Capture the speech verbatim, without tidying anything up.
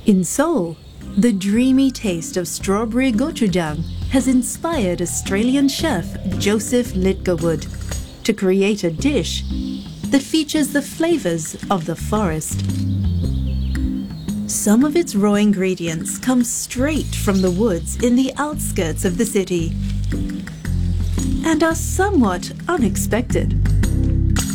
In Seoul, the dreamy taste of strawberry gochujang has inspired Australian chef Joseph Lidgerwood to create a dish that features the flavors of the forest. Some of its raw ingredients come straight from the woods in the outskirts of the city and are somewhat unexpected.